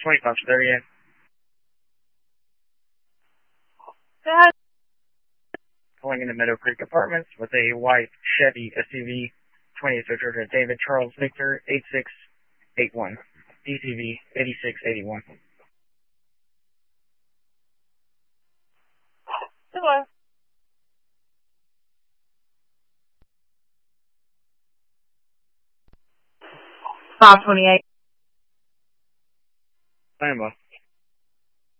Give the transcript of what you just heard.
2538. Dad. Pulling into Meadow Creek Apartments with a white Chevy SUV, 28th Georgia, David Charles Victor 8681, DCV 8681. Hello. 528. Stand by.